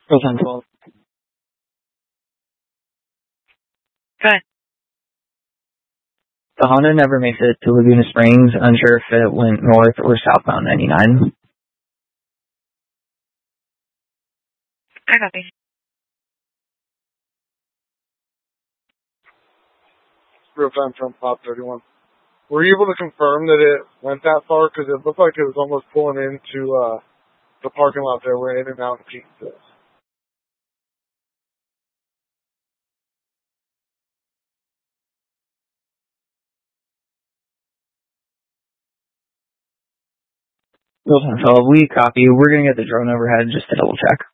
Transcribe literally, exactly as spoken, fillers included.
Real time twelve. Good. The Honda never makes it to Laguna Springs. Unsure if it went north or southbound ninety-nine. I copy. Real time from Pop thirty-one. Were you able to confirm that it went that far? Because it looked like it was almost pulling into uh, the parking lot there where In-N-Out and Pete is. Real time twelve. We copy. We're going to get the drone overhead just to double check.